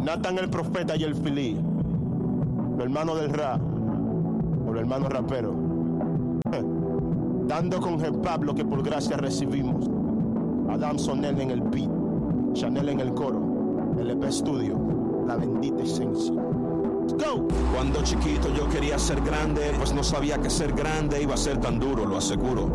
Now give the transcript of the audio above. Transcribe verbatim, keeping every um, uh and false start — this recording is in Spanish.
Nathan el profeta y el Filí, los hermanos del rap, o los hermanos raperos, eh, dando con el Pablo que por gracia recibimos. Adam Sonel en el beat, Chanel en el coro, L P Studio, la bendita esencia. Let's go. Cuando chiquito yo quería ser grande, pues no sabía que ser grande iba a ser tan duro, lo aseguro.